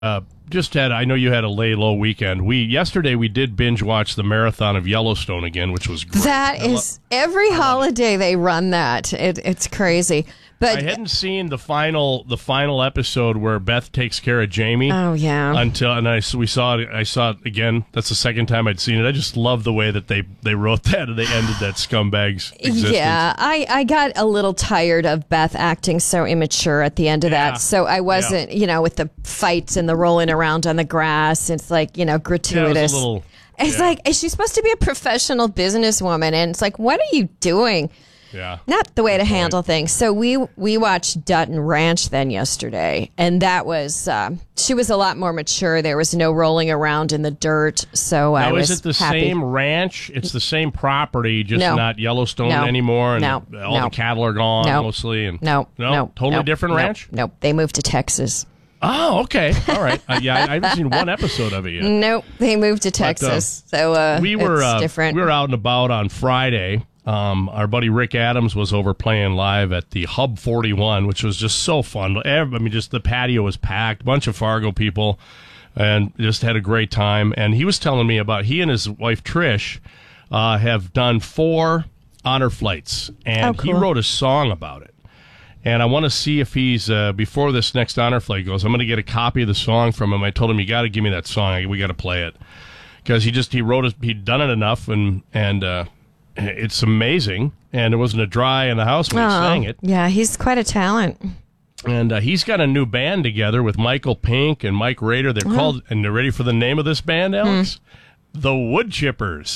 I know you had a lay low weekend. Yesterday we did binge watch the marathon of Yellowstone again, which was great. That is every holiday they run that. It's crazy. But I hadn't seen the final episode where Beth takes care of Jamie. Oh yeah. We saw it. I saw it again. That's the second time I'd seen it. I just love the way that they wrote that and they ended that scumbag's existence. Yeah, I got a little tired of Beth acting so immature at the end of that. So I wasn't, with the fights and the rolling around on the grass. It's like, gratuitous. It's like, is she supposed to be a professional businesswoman? And it's like, what are you doing? Yeah. Not the way to handle things. So we watched Dutton Ranch then yesterday, and that was she was a lot more mature. There was no rolling around in the dirt. So I was is it the happy. Same ranch? It's the same property, just not Yellowstone anymore, and all the cattle are gone mostly. And totally different ranch. Nope, they moved to Texas. Oh, okay, all right. I haven't seen one episode of it yet. Nope, they moved to Texas. It's different. We were out and about on Friday. Our buddy Rick Adams was over playing live at the Hub 41, which was just so fun. Just the patio was packed, bunch of Fargo people, and just had a great time. And he was telling me about he and his wife Trish have done 4 honor flights, and cool. he wrote a song about it. And I want to see if he's before this next honor flight goes, I'm going to get a copy of the song from him. I told him, you got to give me that song. We got to play it because he wrote it. He'd done it enough, and it's amazing, and it wasn't a dry in the house when he sang it. Yeah, he's quite a talent. And he's got a new band together with Michael Pink and Mike Rader. They're called, and they're ready for the name of this band, Alex? The Wood Chippers.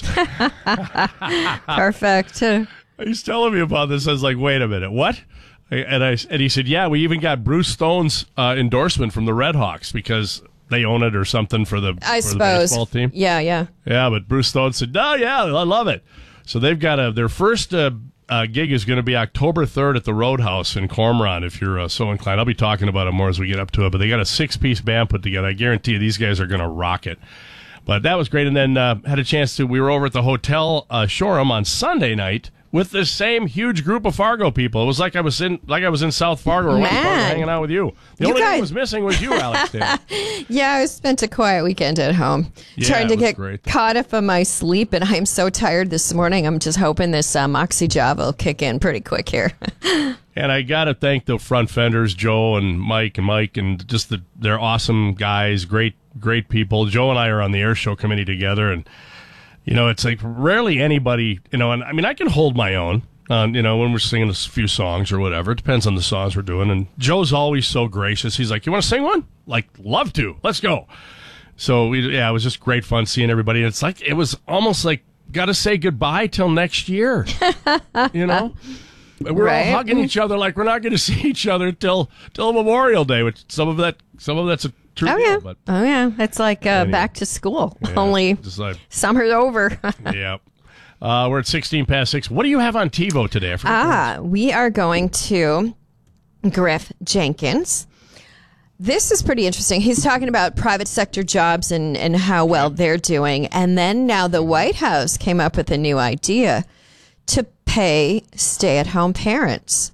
Perfect. He's telling me about this. I was like, wait a minute, what? And he said, yeah, we even got Bruce Stone's endorsement from the Red Hawks because they own it or something for the baseball team. Yeah. Yeah, but Bruce Stone said, no, yeah, I love it. So they've got their first gig is going to be October 3rd at the Roadhouse in Cormorant, if you're so inclined. I'll be talking about it more as we get up to it, but they got a 6-piece band put together. I guarantee you these guys are going to rock it. But that was great. And then had a chance we were over at the Hotel Shoreham on Sunday night with the same huge group of Fargo people. It was like I was in South Fargo or West Fargo hanging out with you. The only thing that was missing was you, Alex. Yeah, I spent a quiet weekend at home trying to get caught up on my sleep, and I'm so tired this morning. I'm just hoping this Moxie Java will kick in pretty quick here. And I got to thank the front fenders, Joe and Mike, and just they're awesome guys, great people. Joe and I are on the air show committee together, and it's like rarely anybody, and I mean, I can hold my own, when we're singing a few songs or whatever. It depends on the songs we're doing. And Joe's always so gracious. He's like, you want to sing one? Like, love to. Let's go. So, it was just great fun seeing everybody. And it's like, it was almost like, got to say goodbye till next year. We're all hugging each other like we're not going to see each other till Memorial Day, which some of that's a true deal. But it's like back to school. Only summer's over. Yeah. We're at 16 past 6. What do you have on TiVo today? We are going to Griff Jenkins. This is pretty interesting. He's talking about private sector jobs and how well they're doing. And then now the White House came up with a new idea to pay stay-at-home parents.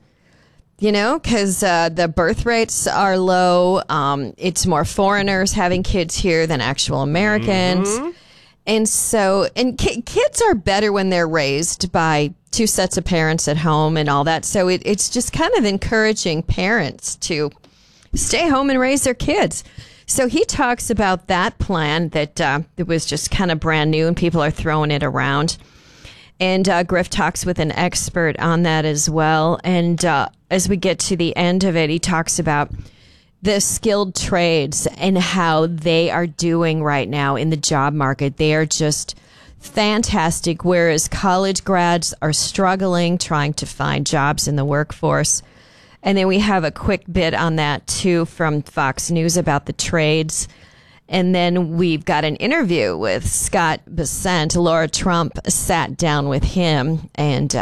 Because the birth rates are low. It's more foreigners having kids here than actual Americans. Mm-hmm. And so, kids are better when they're raised by 2 sets of parents at home and all that. So it's just kind of encouraging parents to stay home and raise their kids. So he talks about that plan that it was just kind of brand new and people are throwing it around. And Griff talks with an expert on that as well. And as we get to the end of it, he talks about the skilled trades and how they are doing right now in the job market. They are just fantastic, whereas college grads are struggling trying to find jobs in the workforce. And then we have a quick bit on that, too, from Fox News about the trades. And then we've got an interview with Scott Bessent. Laura Trump sat down with him, and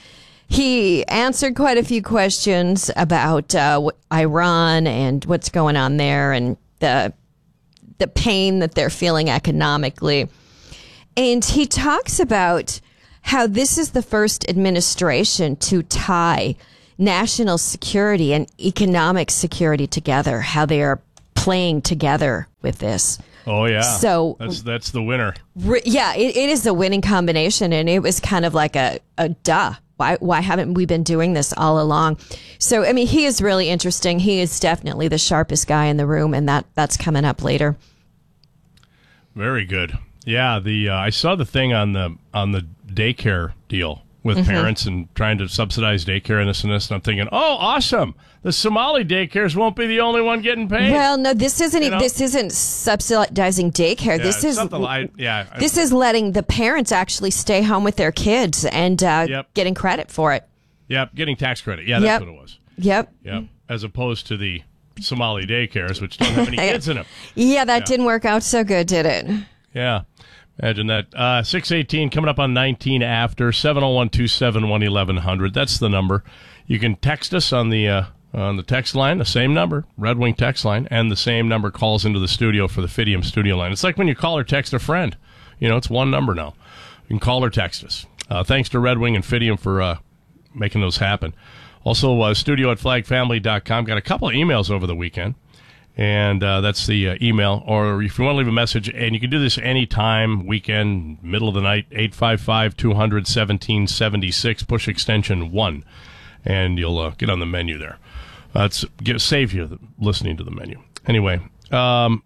he answered quite a few questions about Iran and what's going on there and the pain that they're feeling economically. And he talks about how this is the first administration to tie national security and economic security together, how they are playing together with this. Oh yeah. So that's the winner. Yeah, it is the winning combination, and it was kind of like a duh. Why haven't we been doing this all along? So I mean, he is really interesting. He is definitely the sharpest guy in the room, and that's coming up later. Very good. Yeah, I saw the thing on the daycare deal with parents and trying to subsidize daycare and this and this, and I'm thinking, oh, awesome! The Somali daycares won't be the only one getting paid. Well, no, this isn't. This isn't subsidizing daycare. This is this is letting the parents actually stay home with their kids and getting credit for it. Yep, getting tax credit. Yeah, that's what it was. Yep. As opposed to the Somali daycares, which don't have any kids in them. Yeah, that didn't work out so good, did it? Yeah. Imagine that. 618 coming up on 19 after 701-271-1100. That's the number. You can text us on the text line, the same number, Red Wing text line, and the same number calls into the studio for the Fidium studio line. It's like when you call or text a friend. It's one number now. You can call or text us. Thanks to Red Wing and Fidium for making those happen. Also, studio@flagfamily.com. Got a couple of emails over the weekend. And that's the email. Or if you want to leave a message, and you can do this anytime, weekend, middle of the night, 855-200-1776, push extension 1, and you'll get on the menu there. Save you listening to the menu. Anyway, we'll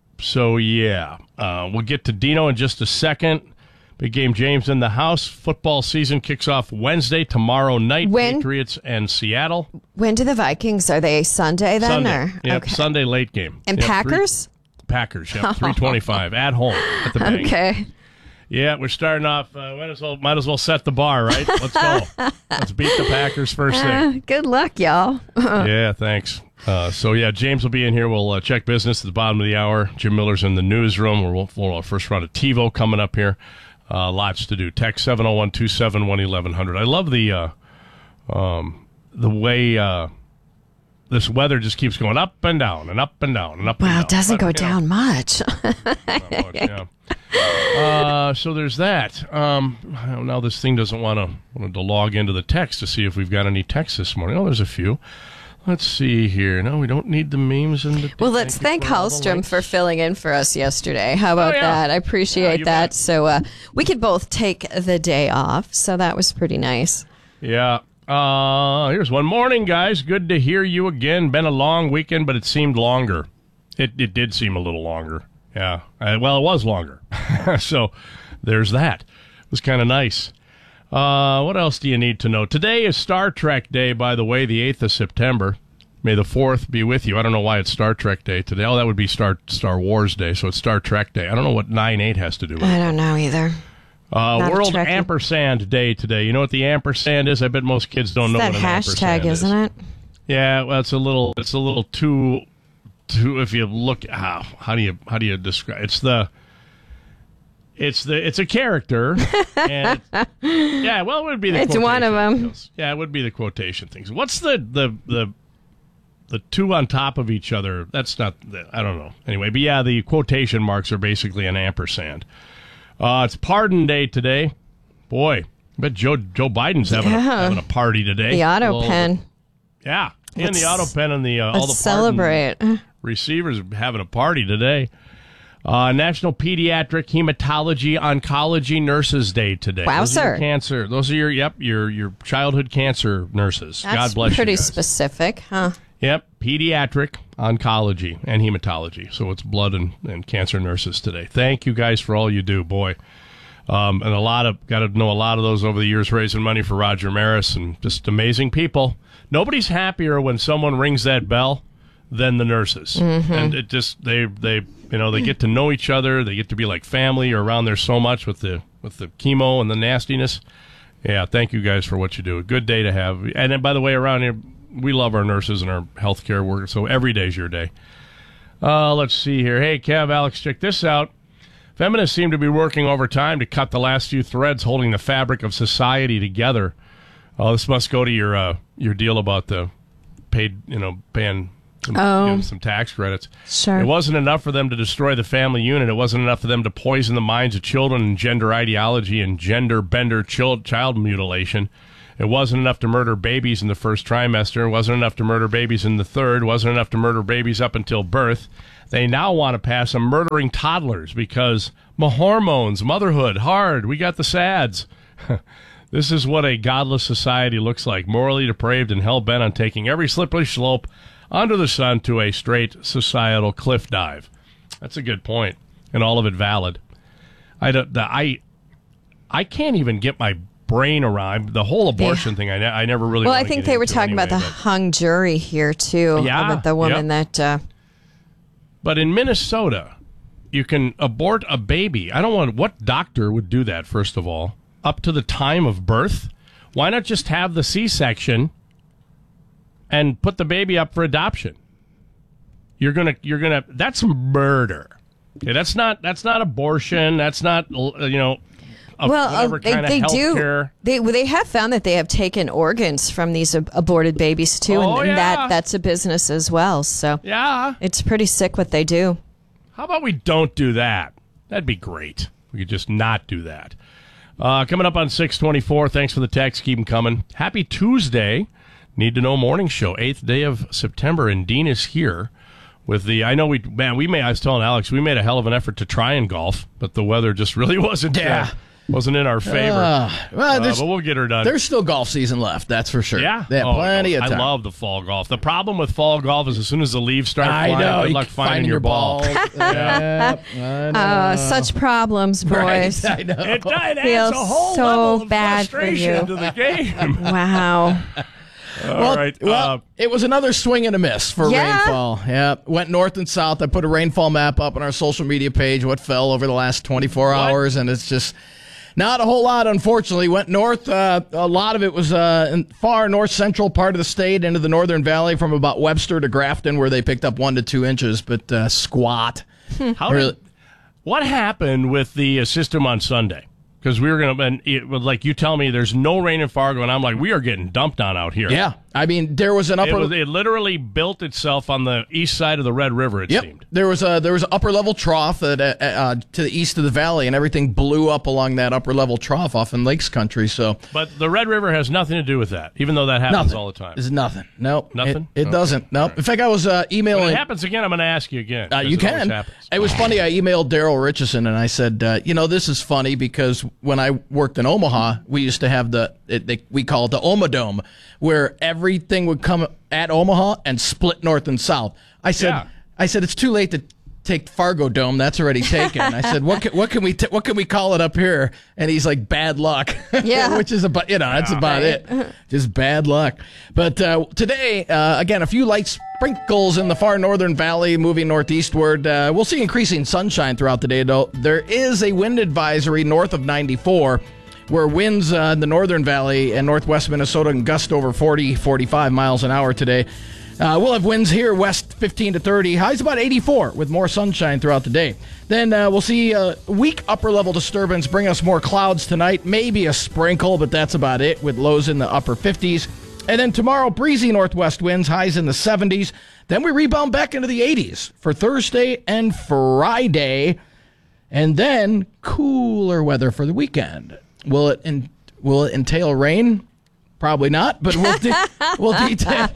get to Dino in just a second. Big game, James in the house. Football season kicks off Wednesday, tomorrow night. Patriots and Seattle. When do the Vikings? Are they Sunday then? Sunday. Yep, okay. Sunday late game. And Packers? Packers, 3:25 at home at the bank. Okay. Yeah, we're starting off. Might as well set the bar, right? Let's go. Let's beat the Packers first thing. Good luck, y'all. Yeah, thanks. James will be in here. We'll check business at the bottom of the hour. Jim Miller's in the newsroom. We'll first round of TiVo coming up here. Lots to do. Text 701-271-1100. I love the way this weather just keeps going up and down and up and down and up and down. Well, it doesn't go down much. Not much, yeah. So there's that. Now this thing doesn't want to log into the text to see if we've got any texts this morning. Oh, there's a few. Let's see here. No, we don't need the memes. Well, let's thank Hallstrom for filling in for us yesterday. How about that? I appreciate that. Bet. So we could both take the day off, so that was pretty nice. Yeah. Here's one. Morning, guys. Good to hear you again. Been a long weekend, but it seemed longer. It did seem a little longer. Yeah. It was longer. So there's that. It was kind of nice. What else do you need to know? Today is Star Trek Day, by the way, the 8th of September. May the 4th be with you. I don't know why it's Star Trek Day today. Oh, that would be Star Wars Day, so it's Star Trek Day. I don't know what 9/8 has to do with it. I don't know either. World Ampersand Day today. You know what the ampersand is? I bet most kids don't know what an ampersand is. That hashtag, isn't it? Yeah, well, it's a little too if you look how do you describe it's a character, and it would be the it's one of them. Things. Yeah, it would be the quotation things. What's the two on top of each other? That's not. I don't know. Anyway, but yeah, the quotation marks are basically an ampersand. It's Pardon Day today. Boy, I bet Joe Biden's having a party today. The auto pen. Yeah, and the auto pen and the all the celebrate receivers are having a party today. National Pediatric Hematology Oncology Nurses Day today. Wow, sir. Those are your childhood cancer nurses. That's God bless you. Pretty guys. Specific, huh? Yep, pediatric oncology and hematology. So it's blood and cancer nurses today. Thank you guys for all you do, boy. And got to know a lot of those over the years, raising money for Roger Maris, and just amazing people. Nobody's happier when someone rings that bell than the nurses. Mm-hmm. And it just they get to know each other. They get to be like family. You're around there so much with the chemo and the nastiness. Yeah, thank you guys for what you do. A good day to have. And then, by the way, around here, we love our nurses and our healthcare workers, so every day's your day. Let's see here. Hey, Kev, Alex, check this out. Feminists seem to be working overtime to cut the last few threads holding the fabric of society together. This must go to your deal about the paying some tax credits. Sure. It wasn't enough for them to destroy the family unit. It wasn't enough for them to poison the minds of children in gender ideology and gender bender child mutilation. It wasn't enough to murder babies in the first trimester. It wasn't enough to murder babies in the third. It wasn't enough to murder babies up until birth. They now want to pass on murdering toddlers because hormones, motherhood, hard. We got the SADs. This is what a godless society looks like, morally depraved and hell-bent on taking every slippery slope under the sun to a straight societal cliff dive. That's a good point, and all of it valid. I can't even get my brain around the whole abortion thing. I never really. Well, I think they were talking about the hung jury here too. Yeah, about the woman that. But in Minnesota, you can abort a baby. I don't want. What doctor would do that? First of all, up to the time of birth. Why not just have the C-section and put the baby up for adoption? You're gonna. That's murder. Okay, that's not abortion. That's not they do. Care. They have found that they have taken organs from these aborted babies too, and that's a business as well. So yeah, it's pretty sick what they do. How about we don't do that? That'd be great. We could just not do that. Coming up on 624. Thanks for the text. Keep them coming. Happy Tuesday. Need to Know Morning Show. 8th day of September, and Dean is here. With the, I was telling Alex, we made a hell of an effort to try and golf, but the weather just really wasn't in our favor. But we'll get her done. There's still golf season left, that's for sure. Yeah. They have plenty of time. I love the fall golf. The problem with fall golf is as soon as the leaves start flying, good luck finding your ball. Such problems, boys. Right, I know. It feels adds a whole so level of bad frustration for you. to the game. Wow. All right. It was another swing and a miss for rainfall. Yeah, went north and south. I put a rainfall map up on our social media page, what fell over the last 24 hours, and it's just not a whole lot, unfortunately. Went north. A lot of it was in far north-central part of the state into the Northern Valley from about Webster to Grafton, where they picked up 1 to 2 inches, but squat. What happened with the system on Sunday? Because we were going to, and it was like you tell me there's no rain in Fargo, and I'm like, we are getting dumped on out here. Yeah. I mean, there was an upper. It literally built itself on the east side of the Red River, it seemed. There was an upper level trough to the east of the valley, and everything blew up along that upper level trough off in Lakes Country. But the Red River has nothing to do with that, even though that happens all the time. It's nothing. Nope. Nothing? It doesn't. Nope. Right. In fact, I was emailing. When it happens again, I'm going to ask you again. You can. It was funny. I emailed Daryl Richardson, and I said, this is funny because when I worked in Omaha, we used to have we call it the Omadome, where everything would come at Omaha and split north and south. I said, it's too late to take Fargo Dome. That's already taken. I said, what can we call it up here? And he's like, bad luck. Yeah, which is about that's about it. Just bad luck. But today, again, a few light sprinkles in the far northern valley, moving northeastward. We'll see increasing sunshine throughout the day, though. There is a wind advisory north of 94. Where winds in the northern valley and northwest Minnesota can gust over 40, 45 miles an hour today. We'll have winds here west 15 to 30. Highs about 84 with more sunshine throughout the day. Then we'll see a weak upper-level disturbance bring us more clouds tonight. Maybe a sprinkle, but that's about it with lows in the upper 50s. And then tomorrow, breezy northwest winds, highs in the 70s. Then we rebound back into the 80s for Thursday and Friday. And then cooler weather for the weekend. Will it entail rain? Probably not, but we'll detail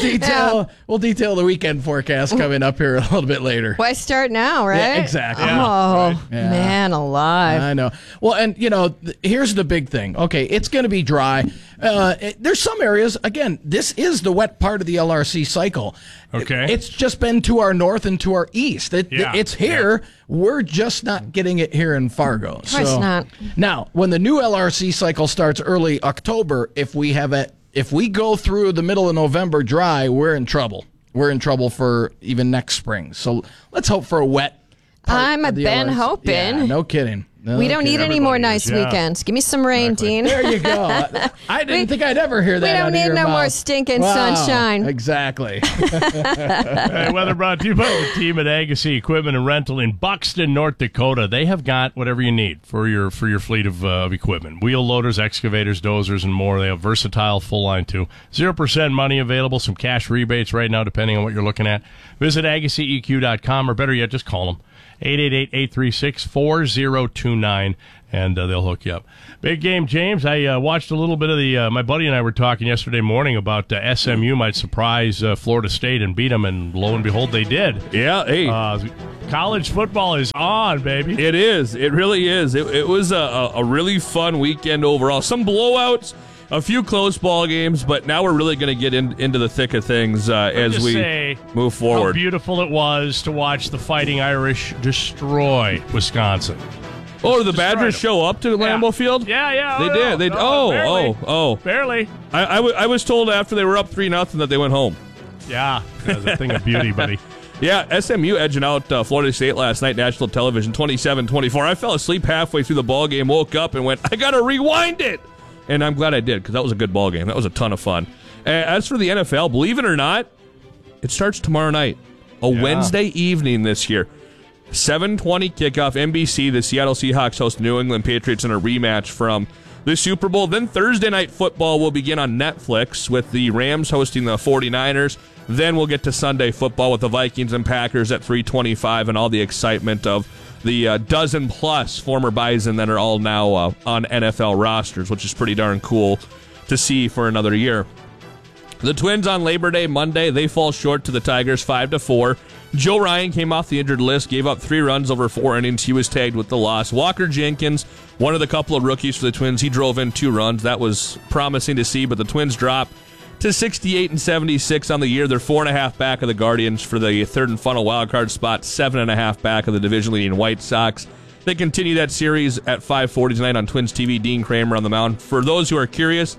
the weekend forecast coming up here a little bit later. Why start now, right? Yeah, exactly. Man alive. I know. Well, and here's the big thing. Okay, it's going to be dry. There's some areas, again, this is the wet part of the LRC cycle. Okay. It's just been to our north and to our east. It's here. Yeah. We're just not getting it here in Fargo. Of course not. Now, when the new LRC cycle starts early October, if we go through the middle of November dry, we're in trouble. We're in trouble for even next spring. So let's hope for a wet part of the been LRC. hoping. Yeah, no kidding. We don't need any more nice weekends. Give me some rain, Dean. There you go. I didn't think I'd ever hear that. We don't need no more stinking sunshine. Exactly. Weather brought to you by the team at Agassi Equipment and Rental in Buxton, North Dakota. They have got whatever you need for your fleet of equipment. Wheel loaders, excavators, dozers, and more. They have versatile full line too. 0% money available, some cash rebates right now depending on what you're looking at. Visit AgassiEQ.com or better yet, just call them. 888-836-4029, and they'll hook you up. Big game, James. I watched a little bit of the my buddy and I were talking yesterday morning about SMU might surprise Florida State and beat them, and lo and behold, they did. Yeah, hey. College football is on, baby. It is. It really is. It was a really fun weekend overall. Some blowouts, a few close ball games, but now we're really going to get into the thick of things as we move forward. How beautiful it was to watch the Fighting Irish destroy Wisconsin. Oh, did the Badgers show up to Lambeau Field? Yeah. They did. They Barely. I was told after they were up 3-0 that they went home. Yeah, that was a thing of beauty, buddy. Yeah, SMU edging out Florida State last night, national television, 27-24. I fell asleep halfway through the ball game, woke up, and went, I got to rewind it. And I'm glad I did, because that was a good ball game. That was a ton of fun. As for the NFL, believe it or not, it starts tomorrow night, Wednesday evening this year. 7:20 kickoff, NBC. The Seattle Seahawks host New England Patriots in a rematch from the Super Bowl. Then Thursday night football will begin on Netflix with the Rams hosting the 49ers. Then we'll get to Sunday football with the Vikings and Packers at 3:25 and all the excitement of the dozen-plus former Bison that are all now on NFL rosters, which is pretty darn cool to see for another year. The Twins on Labor Day Monday, they fall short to the Tigers 5-4. Joe Ryan came off the injured list, gave up 3 runs over 4 innings. He was tagged with the loss. Walker Jenkins, one of the couple of rookies for the Twins, he drove in 2 runs. That was promising to see, but the Twins drop to 68-76 on the year. They're 4.5 back of the Guardians for the third and final wildcard spot, 7.5 back of the division-leading White Sox. They continue that series at 5:40 tonight on Twins TV. Dean Kramer on the mound. For those who are curious,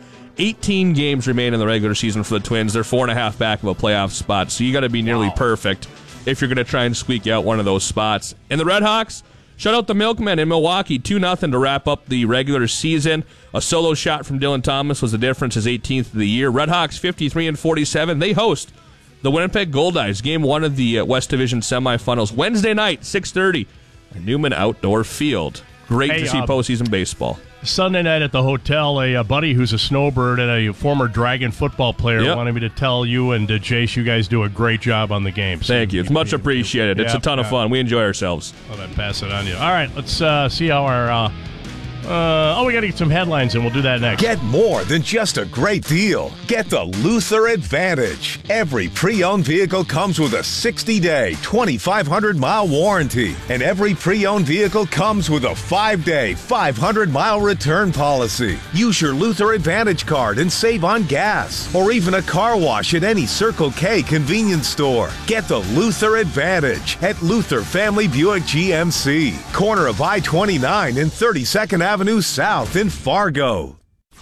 18 games remain in the regular season for the Twins. They're 4.5 back of a playoff spot, so you got to be nearly perfect if you're going to try and squeak out one of those spots. And the Red Hawks shut out the Milkmen in Milwaukee, 2-0 to wrap up the regular season. A solo shot from Dylan Thomas was the difference, his 18th of the year. Red Hawks 53-47. They host the Winnipeg Goldeyes, game 1 of the West Division semifinals, Wednesday night, 6:30, at Newman Outdoor Field. Great to see postseason baseball. Sunday night at the hotel, a buddy who's a snowbird and a former Dragon football player wanted me to tell you and Jace, you guys do a great job on the game. So thank you. It's much appreciated. It's a ton of fun. We enjoy ourselves. Well, I'd pass it on to you. All right, let's see how our... we got to get some headlines, and we'll do that next. Get more than just a great deal. Get the Luther Advantage. Every pre-owned vehicle comes with a 60-day, 2,500-mile warranty. And every pre-owned vehicle comes with a 5-day, 500-mile return policy. Use your Luther Advantage card and save on gas. Or even a car wash at any Circle K convenience store. Get the Luther Advantage at Luther Family Buick GMC. Corner of I-29 and 32nd Avenue South in Fargo.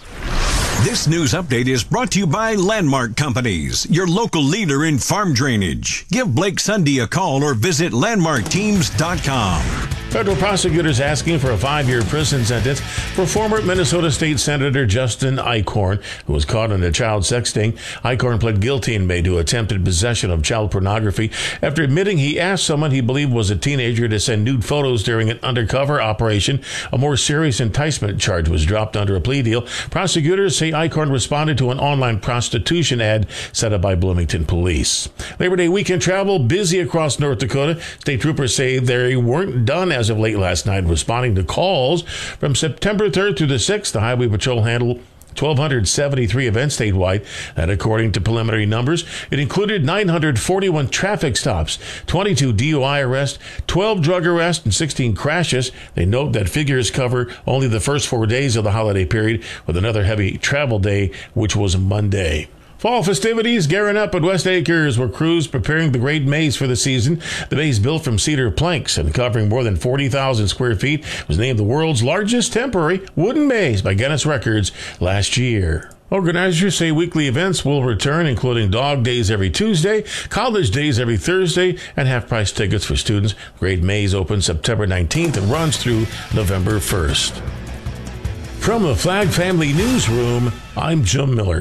This news update is brought to you by Landmark Companies, your local leader in farm drainage. Give Blake Sunday a call or visit landmarkteams.com. Federal prosecutors asking for a 5-year prison sentence for former Minnesota State Senator Justin Eichhorn, who was caught in a child sexting. Eichhorn pled guilty in May to attempted possession of child pornography after admitting he asked someone he believed was a teenager to send nude photos during an undercover operation. A more serious enticement charge was dropped under a plea deal. Prosecutors say Eichhorn responded to an online prostitution ad set up by Bloomington police. Labor Day weekend travel busy across North Dakota. State troopers say they weren't done as of late last night responding to calls. From September 3rd through the 6th, the Highway Patrol handled 1,273 events statewide, and according to preliminary numbers, it included 941 traffic stops, 22 DUI arrests, 12 drug arrests, and 16 crashes. They note that figures cover only the first 4 days of the holiday period, with another heavy travel day, which was Monday. Fall festivities gearing up at West Acres, where crews preparing the Great Maze for the season. The maze, built from cedar planks and covering more than 40,000 square feet, was named the world's largest temporary wooden maze by Guinness Records last year. Organizers say weekly events will return, including dog days every Tuesday, college days every Thursday, and half-price tickets for students. Great Maze opens September 19th and runs through November 1st. From the Flag Family Newsroom, I'm Jim Miller.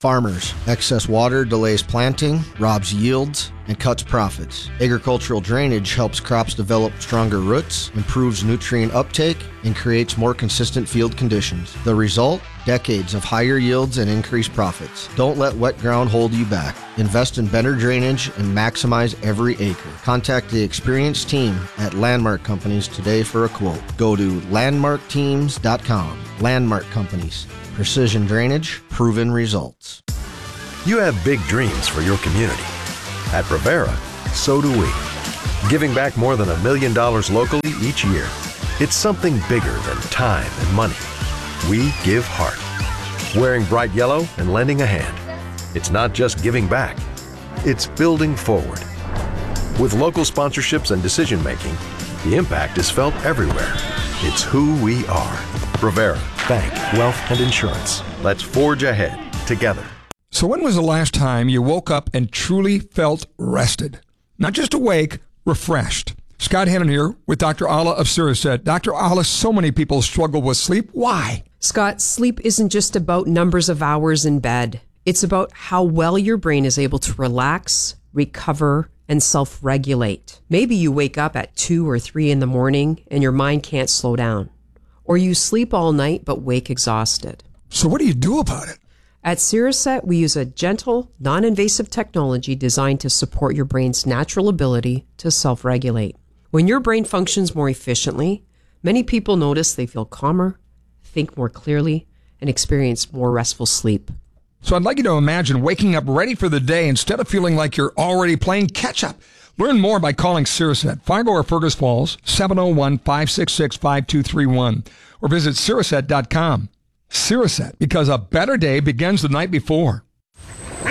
Farmers, excess water delays planting, robs yields, and cuts profits. Agricultural drainage helps crops develop stronger roots, improves nutrient uptake, and creates more consistent field conditions. The result? Decades of higher yields and increased profits. Don't let wet ground hold you back. Invest in better drainage and maximize every acre. Contact the experienced team at Landmark Companies today for a quote. Go to landmarkteams.com. Landmark Companies. Precision drainage, proven results. You have big dreams for your community. At Brevera, so do we. Giving back more than $1 million locally each year. It's something bigger than time and money. We give heart. Wearing bright yellow and lending a hand. It's not just giving back, it's building forward. With local sponsorships and decision making, the impact is felt everywhere. It's who we are. Brevera, bank, wealth, and insurance. Let's forge ahead together. So when was the last time you woke up and truly felt rested? Not just awake, refreshed. Scott Hannon here with Dr. Alla of Siriset. Dr. Alla, so many people struggle with sleep. Why? Scott, sleep isn't just about numbers of hours in bed. It's about how well your brain is able to relax, recover, and self-regulate. Maybe you wake up at 2 or 3 in the morning and your mind can't slow down. Or you sleep all night but wake exhausted. So what do you do about it? At Siriset, we use a gentle, non-invasive technology designed to support your brain's natural ability to self-regulate. When your brain functions more efficiently, many people notice they feel calmer, think more clearly, and experience more restful sleep. So I'd like you to imagine waking up ready for the day instead of feeling like you're already playing catch-up. Learn more by calling Siriset, Fargo or Fergus Falls, 701-566-5231, or visit Siriset.com. Siriset, because a better day begins the night before. Do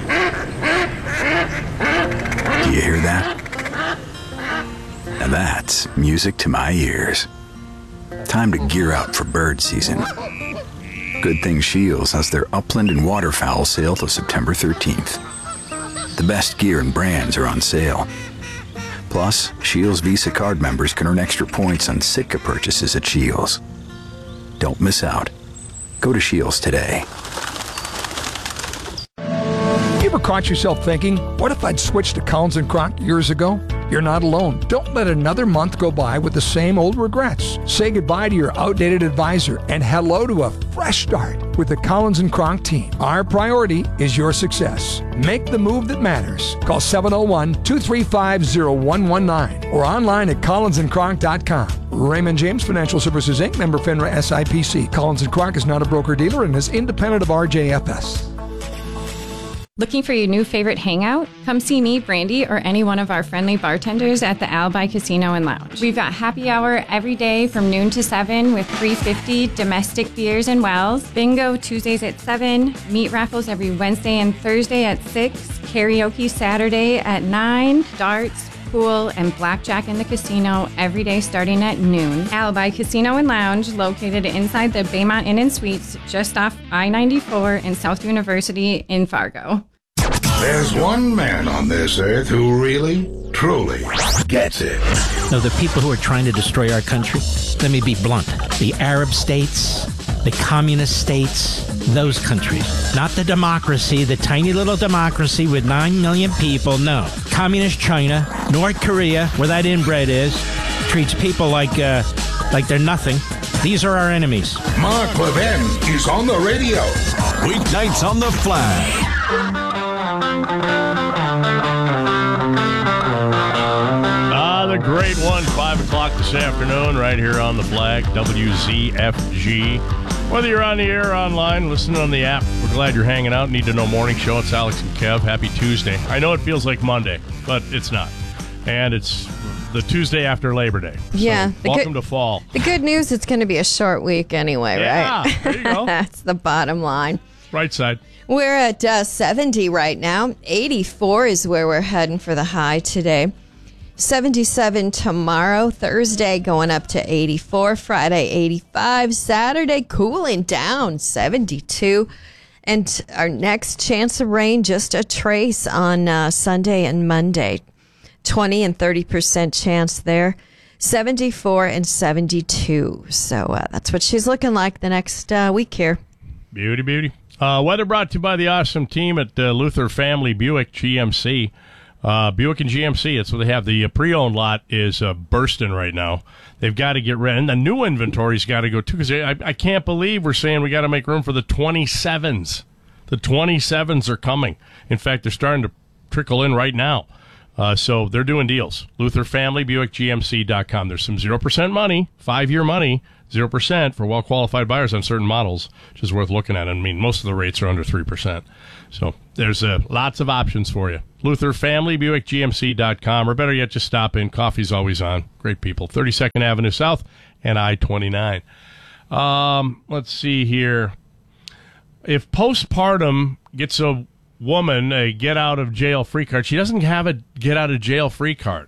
you hear that? Now that's music to my ears. Time to gear up for bird season. Good thing Shields has their upland and waterfowl sale till September 13th. The best gear and brands are on sale. Plus, Shields Visa card members can earn extra points on Sitka purchases at Shields. Don't miss out. Go to Shields today. You ever caught yourself thinking, what if I'd switched to Collins & Kronk years ago? You're not alone. Don't let another month go by with the same old regrets. Say goodbye to your outdated advisor and hello to a fresh start with the Collins & Kronk team. Our priority is your success. Make the move that matters. Call 701-235-0119 or online at collinsandkronk.com. Raymond James Financial Services, Inc., member FINRA SIPC. Collins & Kronk is not a broker-dealer and is independent of RJFS. Looking for your new favorite hangout? Come see me, Brandy, or any one of our friendly bartenders at the Alibi Casino and Lounge. We've got happy hour every day from noon to 7 with $3.50 domestic beers and wells. Bingo Tuesdays at 7. Meat raffles every Wednesday and Thursday at 6. Karaoke Saturday at 9. Darts, pool, and blackjack in the casino every day starting at noon. Alibi Casino and Lounge, located inside the Baymont Inn and Suites, just off I-94 in South University in Fargo. There's one man on this earth who really, truly gets it. No, the people who are trying to destroy our country, let me be blunt, the Arab states, the communist states, those countries. Not the democracy, the tiny little democracy with 9 million people, no. Communist China, North Korea, where that inbred is, treats people like they're nothing. These are our enemies. Mark Levin is on the radio. Weeknights on the Flag. The great one, 5 o'clock this afternoon, right here on the Flag, WZFG. Whether you're on the air or online, listening on the app, we're glad you're hanging out. Need to Know Morning Show. It's Alex and Kev. Happy Tuesday. I know it feels like Monday, but it's not. And it's the Tuesday after Labor Day. Yeah. So welcome to fall. The good news, it's going to be a short week anyway, right? Yeah, there you go. That's the bottom line. Right side. We're at 70 right now. 84 is where we're heading for the high today. 77 tomorrow, Thursday going up to 84, Friday 85, Saturday cooling down 72, and our next chance of rain just a trace on Sunday and Monday. 20 and 30% chance there, 74 and 72. So that's what she's looking like the next week here. Beauty. Weather brought to you by the awesome team at Luther Family Buick GMC. Buick and GMC, it's what they have. The pre-owned lot is bursting right now. They've got to get rid, and the new inventory's got to go too, because I can't believe we're saying we got to make room for the 27s. The 27s are coming. In fact, they're starting to trickle in right now. So they're doing deals. Luther Family Buick GMC.com. There's some 0% money, 5-year money, 0% for well-qualified buyers on certain models, which is worth looking at. I mean, most of the rates are under 3%. So there's lots of options for you. Luther Family Buick GMC.com, or better yet, just stop in. Coffee's always on. Great people. 32nd Avenue South and I-29. Let's see here. If postpartum gets a woman a get-out-of-jail-free card, she doesn't have a get-out-of-jail-free card.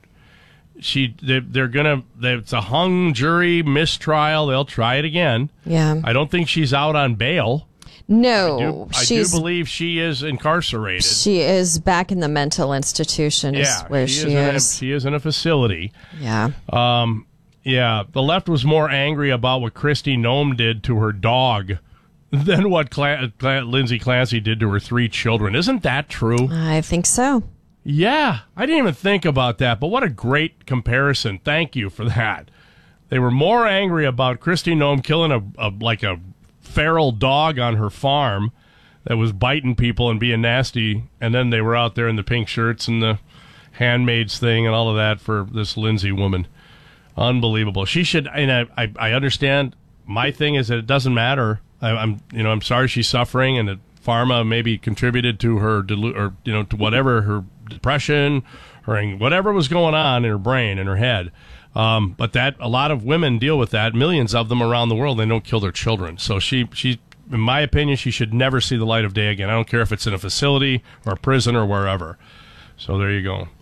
It's a hung jury mistrial. They'll try it again. Yeah. I don't think she's out on bail. No, I do believe she is incarcerated. She is back in the mental institution. Where she is. She is in a facility. Yeah. Yeah. The left was more angry about what Kristi Noem did to her dog than what Lindsay Clancy did to her 3 children. Isn't that true? I think so. Yeah, I didn't even think about that, but what a great comparison. Thank you for that. They were more angry about Kristi Noem killing a feral dog on her farm that was biting people and being nasty, and then they were out there in the pink shirts and the handmaids thing and all of that for this Lindsay woman. Unbelievable. She should, and I understand. My thing is that it doesn't matter. I'm sorry she's suffering, and that pharma maybe contributed to her to whatever, her depression, or whatever was going on in her brain, in her head. But that a lot of women deal with that, millions of them around the world. They don't kill their children. So she, in my opinion, she should never see the light of day again. I don't care if it's in a facility or a prison or wherever. So there you go.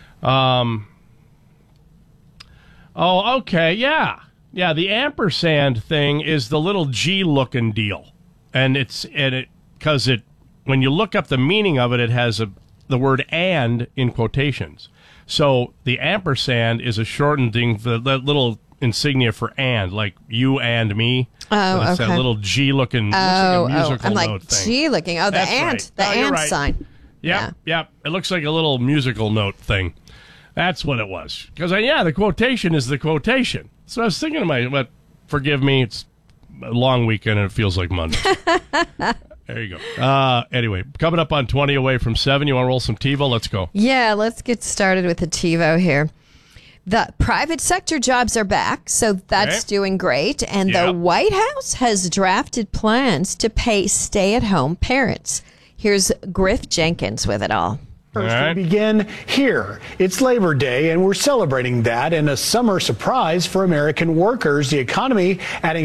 Oh, okay, yeah. Yeah, the ampersand thing is the little G-looking deal. And when you look up the meaning of it, it has the word "and" in quotations. So the ampersand is a shortened thing for that little insignia for "and," like you and me. Oh, so it's okay. That little G-looking, looks like a musical I'm like note thing. G-looking. Oh, the That's "and," right. the Oh, you're "and" right. sign. Yep. It looks like a little musical note thing. That's what it was. Because the quotation is the quotation. So I was thinking but forgive me, it's a long weekend and it feels like Monday. There you go. Anyway, coming up on 20 away from 7. You want to roll some TiVo? Let's go. Yeah, let's get started with the TiVo here. The private sector jobs are back, so that's doing great. And the White House has drafted plans to pay stay-at-home parents. Here's Griff Jenkins with it all. First, we begin here. It's Labor Day, and we're celebrating that and a summer surprise for American workers. The economy adding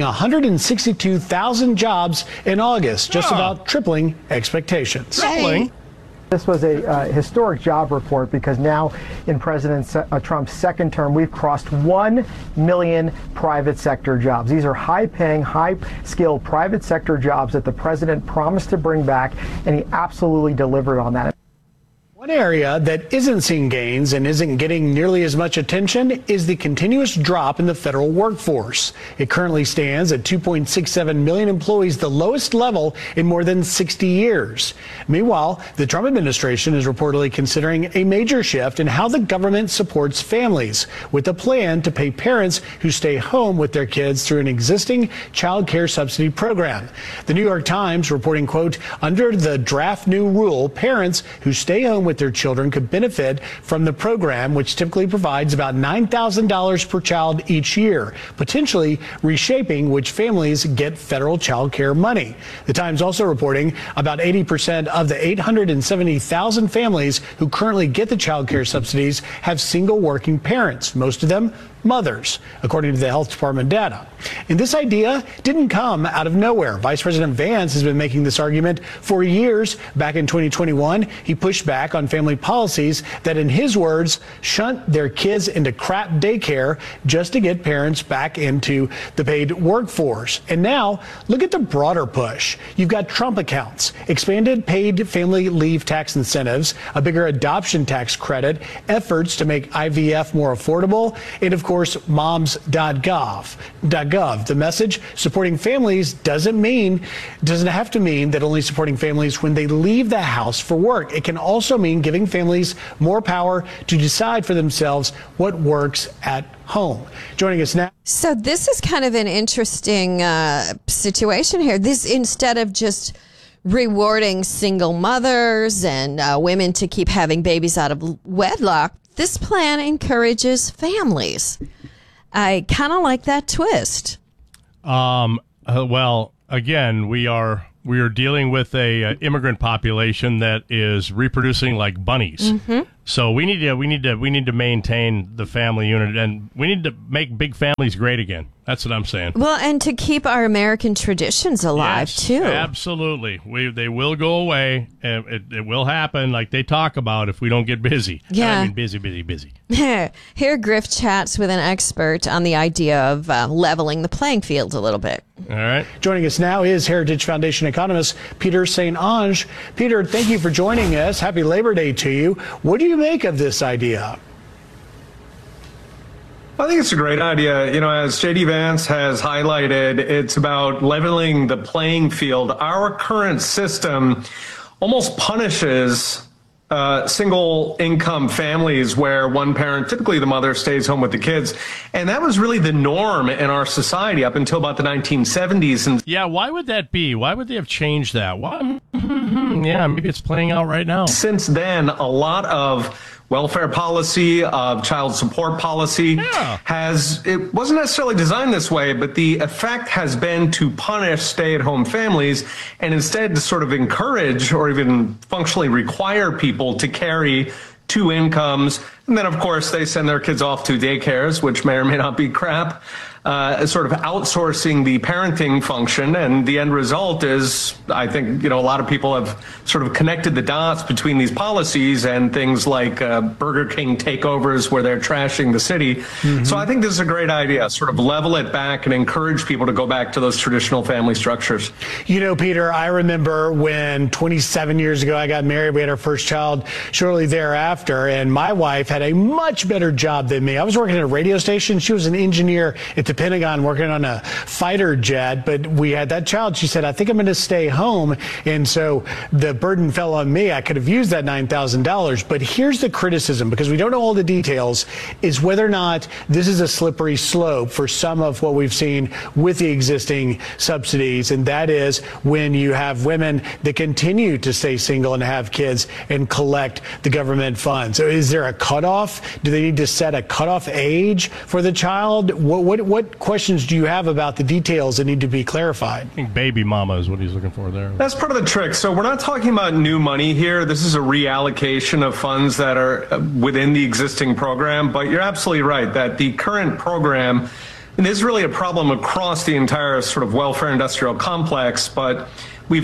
162,000 jobs in August, just about tripling expectations. Tripling? This was a historic job report because now in President Trump's second term, we've crossed 1 million private sector jobs. These are high-paying, high-skilled private sector jobs that the president promised to bring back, and he absolutely delivered on that. One area that isn't seeing gains and isn't getting nearly as much attention is the continuous drop in the federal workforce. It currently stands at 2.67 million employees, the lowest level in more than 60 years. Meanwhile, the Trump administration is reportedly considering a major shift in how the government supports families, with a plan to pay parents who stay home with their kids through an existing child care subsidy program. The New York Times reporting, quote, under the draft new rule, parents who stay home with their children could benefit from the program, which typically provides about $9,000 per child each year, potentially reshaping which families get federal child care money. The Times also reporting about 80% of the 870,000 families who currently get the child care subsidies have single working parents, most of them mothers, according to the health department data. And this idea didn't come out of nowhere. Vice President Vance has been making this argument for years. Back in 2021, he pushed back on family policies that, in his words, shunt their kids into crap daycare just to get parents back into the paid workforce. And now, look at the broader push. You've got Trump accounts, expanded paid family leave tax incentives, a bigger adoption tax credit, efforts to make IVF more affordable, and of course, course, moms.gov. The message, supporting families doesn't have to mean that only supporting families when they leave the house for work. It can also mean giving families more power to decide for themselves what works at home. Joining us now. So this is kind of an interesting situation here. This, instead of just rewarding single mothers and women to keep having babies out of wedlock, this plan encourages families. I kind of like that twist. Well, again, we are dealing with a immigrant population that is reproducing like bunnies. Mm-hmm. So we need to maintain the family unit, and we need to make big families great again. That's what I'm saying. Well, and to keep our American traditions alive, yes, too. Absolutely. They will go away. It will happen like they talk about if we don't get busy. Yeah. I mean, busy. Here, Griff chats with an expert on the idea of leveling the playing field a little bit. All right. Joining us now is Heritage Foundation economist Peter St. Onge. Peter, thank you for joining us. Happy Labor Day to you. What do you make of this idea? I think it's a great idea. You know, as J.D. Vance has highlighted, it's about leveling the playing field. Our current system almost punishes single income families where one parent, typically the mother, stays home with the kids. And that was really the norm in our society up until about the 1970s. And yeah, why would that be? Why would they have changed that? Why? Yeah, maybe it's playing out right now. Since then, a lot of welfare policy, of child support policy it wasn't necessarily designed this way, but the effect has been to punish stay-at-home families and instead to sort of encourage or even functionally require people to carry two incomes. And then, of course, they send their kids off to daycares, which may or may not be crap, sort of outsourcing the parenting function. And the end result is, I think, a lot of people have sort of connected the dots between these policies and things like Burger King takeovers where they're trashing the city. Mm-hmm. So I think this is a great idea, sort of level it back and encourage people to go back to those traditional family structures. Peter, I remember when 27 years ago I got married, we had our first child shortly thereafter, and my wife had a much better job than me. I was working at a radio station. She was an engineer at the Pentagon working on a fighter jet, but we had that child. She said, I think I'm going to stay home. And so the burden fell on me. I could have used that $9,000. But here's the criticism, because we don't know all the details, is whether or not this is a slippery slope for some of what we've seen with the existing subsidies. And that is when you have women that continue to stay single and have kids and collect the government funds. So is there a cutoff? Do they need to set a cutoff age for the child? What questions do you have about the details that need to be clarified? I think baby mama is what he's looking for there. That's part of the trick. So we're not talking about new money here. This is a reallocation of funds that are within the existing program. But you're absolutely right that the current program, and this is really a problem across the entire sort of welfare industrial complex, but we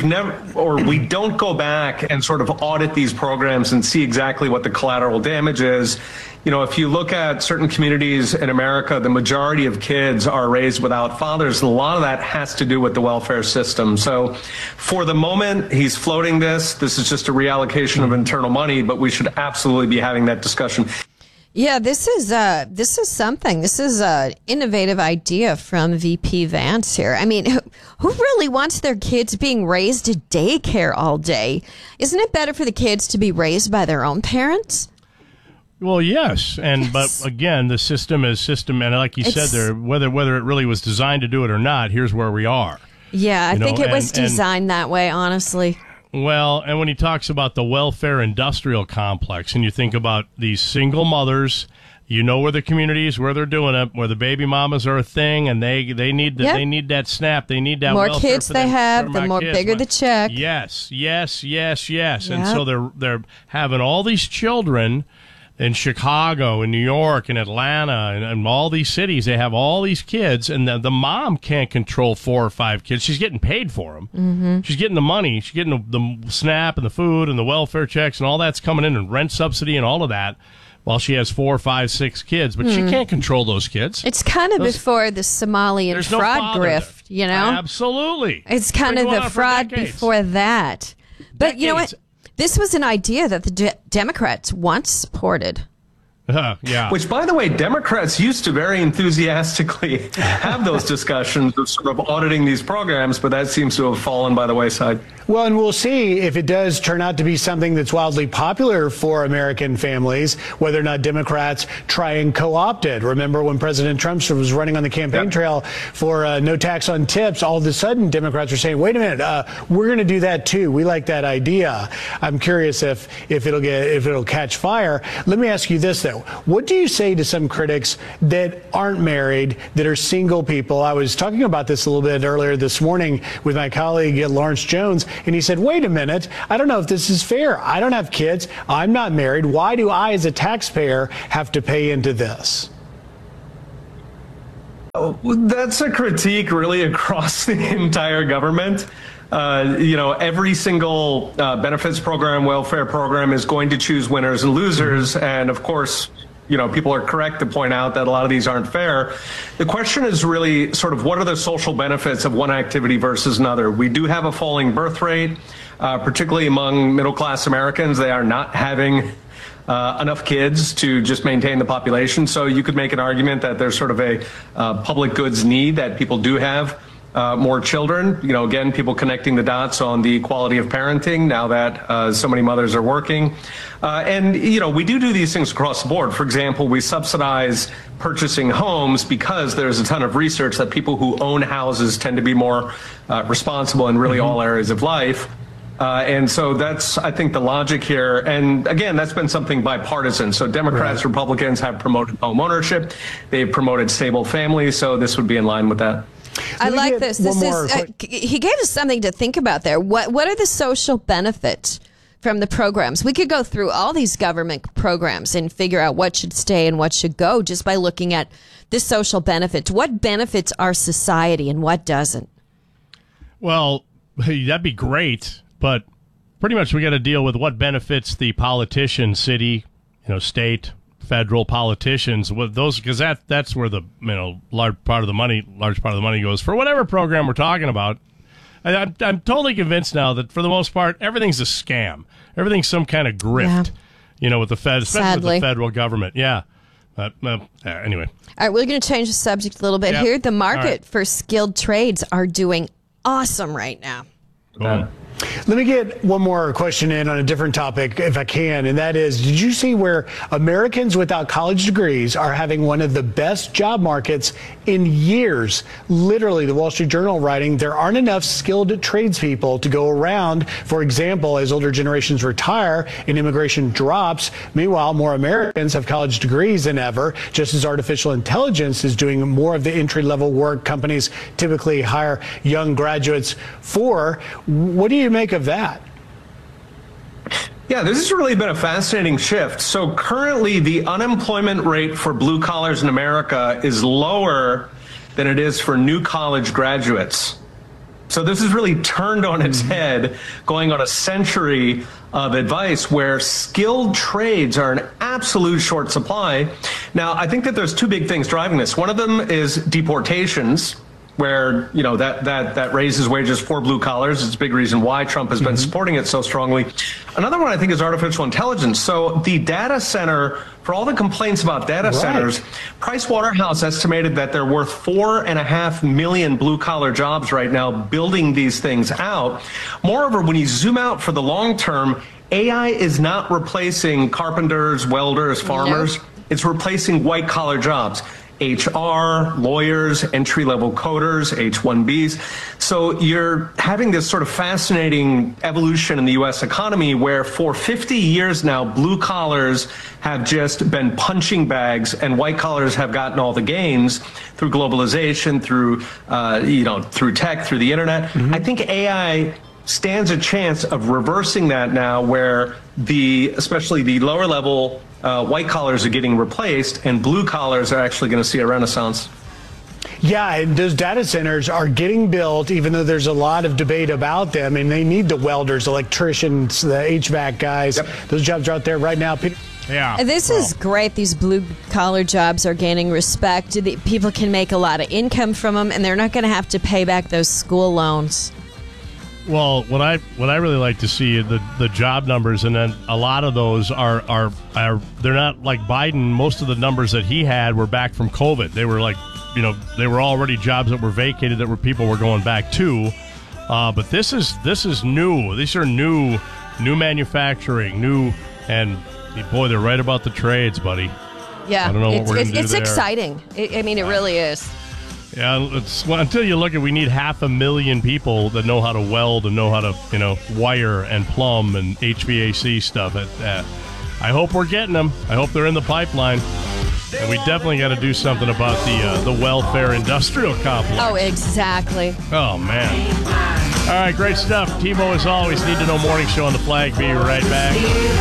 don't go back and sort of audit these programs and see exactly what the collateral damage is. If you look at certain communities in America, the majority of kids are raised without fathers. And a lot of that has to do with the welfare system. So for the moment, he's floating this. This is just a reallocation of internal money, but we should absolutely be having that discussion. Yeah, this is something. This is an innovative idea from VP Vance here. I mean, who really wants their kids being raised at daycare all day? Isn't it better for the kids to be raised by their own parents? Well, yes, but again, the system is system, and like you said there, whether it really was designed to do it or not, here's where we are. Yeah, I think it was designed that way, honestly. Well, and when he talks about the welfare industrial complex, and you think about these single mothers, where the communities, where they're doing it, where the baby mamas are a thing, and they need that SNAP, they need that more welfare kids they have, the more bigger the check. Yes, and so they're having all these children in Chicago, in New York, in Atlanta, and all these cities. They have all these kids, and the mom can't control 4 or 5 kids. She's getting paid for them. Mm-hmm. She's getting the money. She's getting the SNAP and the food and the welfare checks and all that's coming in, and rent subsidy and all of that, while she has 4, 5, 6 kids. But she can't control those kids. It's kind of before the Somalian fraud grift, Absolutely. It's kind of the fraud before that. But you know what? This was an idea that the Democrats once supported. Yeah. Which, by the way, Democrats used to very enthusiastically have those discussions of sort of auditing these programs, but that seems to have fallen by the wayside. Well, and we'll see if it does turn out to be something that's wildly popular for American families, whether or not Democrats try and co-opt it. Remember when President Trump was running on the campaign trail for no tax on tips, all of a sudden Democrats are saying, wait a minute, we're going to do that too. We like that idea. I'm curious if it'll catch fire. Let me ask you this, though. What do you say to some critics that aren't married, that are single people? I was talking about this a little bit earlier this morning with my colleague Lawrence Jones, and he said, wait a minute, I don't know if this is fair. I don't have kids. I'm not married. Why do I, as a taxpayer, have to pay into this? That's a critique really across the entire government. Every single benefits program, welfare program is going to choose winners and losers. And of course, people are correct to point out that a lot of these aren't fair. The question is really sort of what are the social benefits of one activity versus another? We do have a falling birth rate, particularly among middle-class Americans. They are not having enough kids to just maintain the population. So you could make an argument that there's sort of a public goods need that people do have more children. Again, people connecting the dots on the quality of parenting now that so many mothers are working. We do these things across the board. For example, we subsidize purchasing homes because there's a ton of research that people who own houses tend to be more responsible in really all areas of life. And so that's, I think, the logic here. And again, that's been something bipartisan. So Democrats, Republicans have promoted home ownership. They've promoted stable families. So this would be in line with that. I like this. He gave us something to think about there. What are the social benefits from the programs? We could go through all these government programs and figure out what should stay and what should go just by looking at the social benefits. What benefits our society and what doesn't? Well, that'd be great, but pretty much we got to deal with what benefits the politician, city, state, federal politicians with those, because that's where the large part of the money goes for whatever program we're talking about. I'm totally convinced now that for the most part everything's a scam. Everything's some kind of grift, with the Fed, especially with the federal government. Yeah. Anyway. All right, we're going to change the subject a little bit here. The market for skilled trades are doing awesome right now. Let me get one more question in on a different topic, if I can, and that is, did you see where Americans without college degrees are having one of the best job markets in years? Literally, the Wall Street Journal writing, there aren't enough skilled tradespeople to go around. For example, as older generations retire and immigration drops, meanwhile, more Americans have college degrees than ever, just as artificial intelligence is doing more of the entry-level work companies typically hire young graduates for. What do you make of that? Yeah, this has really been a fascinating shift. So currently the unemployment rate for blue collars in America is lower than it is for new college graduates. So this has really turned on its head, going on a century of advice where skilled trades are an absolute short supply. Now, I think that there's two big things driving this. One of them is deportations, where that raises wages for blue collars. It's a big reason why Trump has been supporting it so strongly. Another one I think is artificial intelligence. So the data center, for all the complaints about data centers, Price Waterhouse estimated that they're worth 4.5 million blue collar jobs right now building these things out. Moreover, when you zoom out for the long term, AI is not replacing carpenters, welders, farmers. It's replacing white collar jobs. HR, lawyers, entry-level coders, H-1Bs. So you're having this sort of fascinating evolution in the U.S. economy where for 50 years now, blue collars have just been punching bags and white collars have gotten all the gains through globalization, through, through tech, through the internet. I think AI stands a chance of reversing that now where especially the lower level white collars are getting replaced and blue collars are actually going to see a renaissance. Yeah, and those data centers are getting built, even though there's a lot of debate about them, and they need the welders, electricians, the HVAC guys. Those jobs are out there right now. Yeah. This is great. These blue-collar jobs are gaining respect. People can make a lot of income from them, and they're not going to have to pay back those school loans. Well, what I really like to see the job numbers, and then a lot of those are they're not like Biden. Most of the numbers that he had were back from COVID. They were like, they were already jobs that were vacated that were people were going back to. But this is new. These are new manufacturing, new, and boy, they're right about the trades, buddy. Yeah, I don't know what we're going to do it's there. exciting. It really is. Yeah, until you look at, we need 500,000 people that know how to weld and know how to, wire and plumb and HVAC stuff. I hope we're getting them. I hope they're in the pipeline. And we definitely got to do something about the welfare industrial complex. Oh, exactly. Oh, man. All right, great stuff. Timo, as always, Need to Know Morning Show on the Flag. Be right back.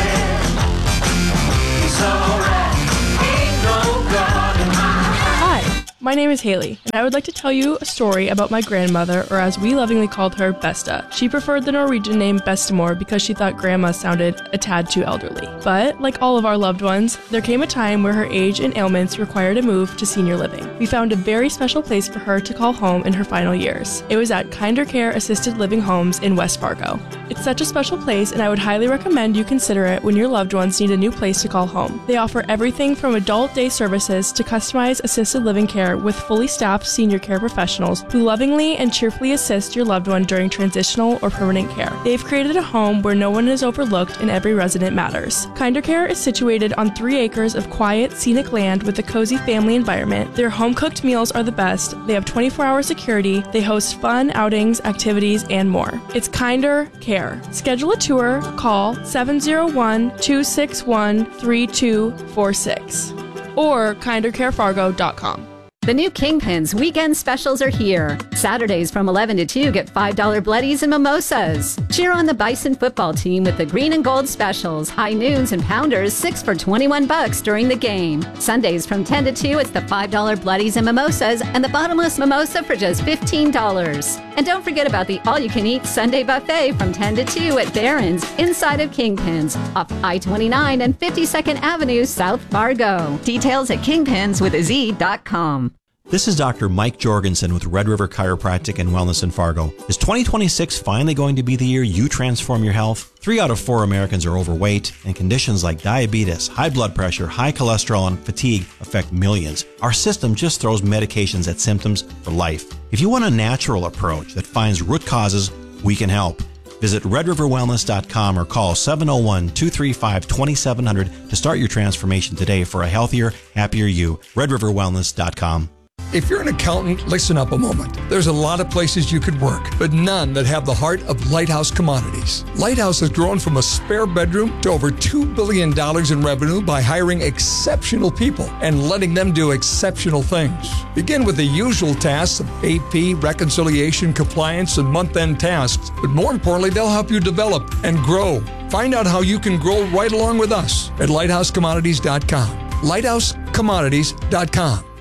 Hi, my name is Haley, and I would like to tell you a story about my grandmother, or as we lovingly called her, Besta. She preferred the Norwegian name Bestemor because she thought grandma sounded a tad too elderly. But, like all of our loved ones, there came a time where her age and ailments required a move to senior living. We found a very special place for her to call home in her final years. It was at Kinder Care Assisted Living Homes in West Fargo. It's such a special place, and I would highly recommend you consider it when your loved ones need a new place to call home. They offer everything from adult day services to customized assisted living care with fully staffed senior care professionals who lovingly and cheerfully assist your loved one during transitional or permanent care. They've created a home where no one is overlooked and every resident matters. Kinder Care is situated on 3 acres of quiet, scenic land with a cozy family environment. Their home-cooked meals are the best. They have 24-hour security. They host fun outings, activities, and more. It's Kinder Care. Schedule a tour. Call 701-261-3246 or kindercarefargo.com. The new Kingpins weekend specials are here. Saturdays from 11 to 2 get $5 bloodies and mimosas. Cheer on the Bison football team with the green and gold specials. High noons and pounders 6 for $21 during the game. Sundays from 10 to 2 it's the $5 bloodies and mimosas and the bottomless mimosa for just $15. And don't forget about the all-you-can-eat Sunday buffet from 10 to 2 at Barron's inside of Kingpins off I-29 and 52nd Avenue, South Fargo. Details at kingpinswithaz.com. This is Dr. Mike Jorgensen with Red River Chiropractic and Wellness in Fargo. Is 2026 finally going to be the year you transform your health? 3 out of 4 Americans are overweight, and conditions like diabetes, high blood pressure, high cholesterol, and fatigue affect millions. Our system just throws medications at symptoms for life. If you want a natural approach that finds root causes, we can help. Visit redriverwellness.com or call 701-235-2700 to start your transformation today for a healthier, happier you. redriverwellness.com. If you're an accountant, listen up a moment. There's a lot of places you could work, but none that have the heart of Lighthouse Commodities. Lighthouse has grown from a spare bedroom to over $2 billion in revenue by hiring exceptional people and letting them do exceptional things. Begin with the usual tasks of AP, reconciliation, compliance, and month-end tasks, but more importantly, they'll help you develop and grow. Find out how you can grow right along with us at lighthousecommodities.com. lighthousecommodities.com.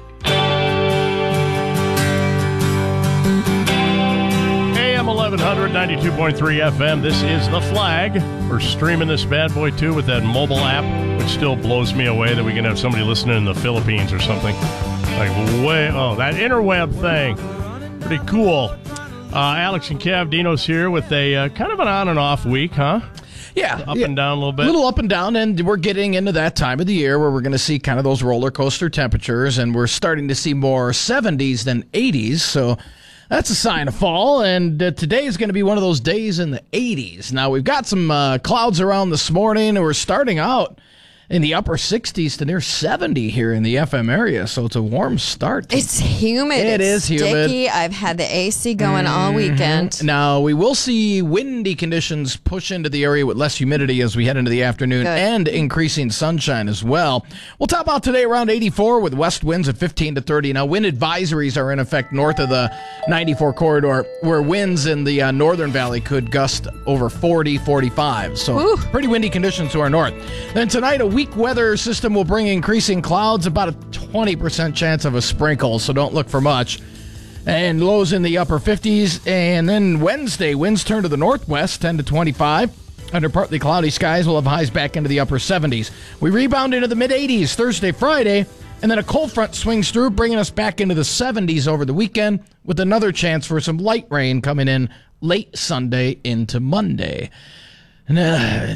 AM 1100, 92.3 FM. This is The Flag. We're streaming this bad boy, too, with that mobile app, which still blows me away that we can have somebody listening in the Philippines or something. That interweb thing. Pretty cool. Alex and Kev, Dino's here with a kind of an on and off week, huh? Yeah. Up and down a little bit. A little up and down, and we're getting into that time of the year where we're going to see kind of those roller coaster temperatures, and we're starting to see more 70s than 80s, so that's a sign of fall, and today is going to be one of those days in the 80s. Now, we've got some clouds around this morning, and we're starting out in the upper 60s to near 70 here in the FM area, so it's a warm start. It's humid. It is humid. Sticky. I've had the AC going all weekend. Now, we will see windy conditions push into the area with less humidity as we head into the afternoon and increasing sunshine as well. We'll top out today around 84 with west winds at 15 to 30. Now, wind advisories are in effect north of the 94 corridor, where winds in the Northern Valley could gust over 40, 45. So pretty windy conditions to our north. Then tonight, a weak weather system will bring increasing clouds, about a 20% chance of a sprinkle, so don't look for much. And lows in the upper 50s. And then Wednesday, winds turn to the northwest, 10 to 25. Under partly cloudy skies, we'll have highs back into the upper 70s. We rebound into the mid-80s Thursday, Friday. And then a cold front swings through, bringing us back into the 70s over the weekend, with another chance for some light rain coming in late Sunday into Monday. And I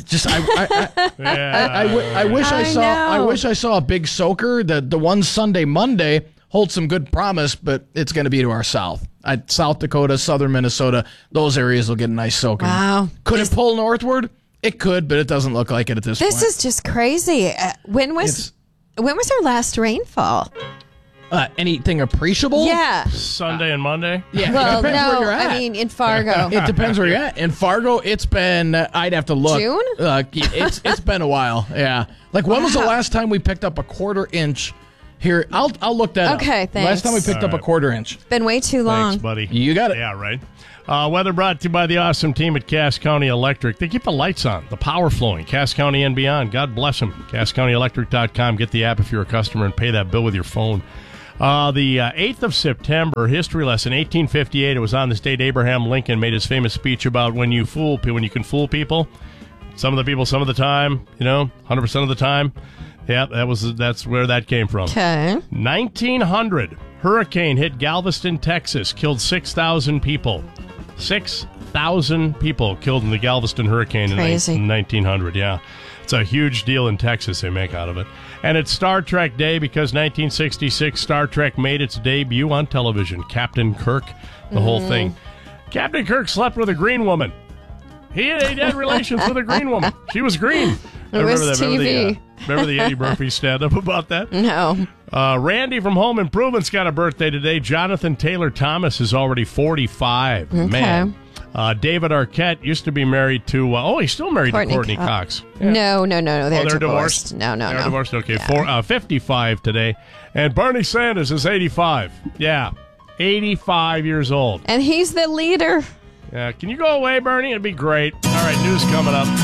wish I saw a big soaker. The one Sunday, Monday holds some good promise, but it's going to be to our south. South Dakota, southern Minnesota, those areas will get a nice soaking. Wow. Could it pull northward? It could, but it doesn't look like it at this point. This is just crazy. When was our last rainfall? Anything appreciable? Yeah. Sunday and Monday? Yeah. Well, it depends where no, you're at. I mean, in Fargo. It depends where you're at. In Fargo, it's been, I'd have to look. June? It's been a while, yeah. Like, when was the last time we picked up a quarter inch here? I'll look that up. Okay, thanks. Last time we picked up a quarter inch. It's been way too long. Thanks, buddy. You got it. Yeah, right. Weather brought to you by the awesome team at Cass County Electric. They keep the lights on, the power flowing, Cass County and beyond. God bless them. CassCountyElectric.com. Get the app if you're a customer and pay that bill with your phone. The 8th of September, history lesson, 1858. It was on this date Abraham Lincoln made his famous speech about when you can fool people. Some of the people, some of the time, 100% of the time. Yeah, that's where that came from. Okay. 1900, hurricane hit Galveston, Texas, killed 6,000 people. 6,000 people killed in the Galveston hurricane in 1900, yeah. It's a huge deal in Texas they make out of it. And it's Star Trek Day because 1966 Star Trek made its debut on television. Captain Kirk, the whole thing. Captain Kirk slept with a green woman. He had relations with a green woman. She was green. It was TV. Remember the Eddie Murphy stand-up about that? No. Randy from Home Improvement's got a birthday today. Jonathan Taylor Thomas is already 45. Okay. Man. David Arquette used to be married to, he's still married to Courtney Cox. Yeah. No. They're divorced. No. They're divorced. Okay, 55 today. And Bernie Sanders is 85. Yeah, 85 years old. And he's the leader. Yeah, can you go away, Bernie? It'd be great. All right, news coming up.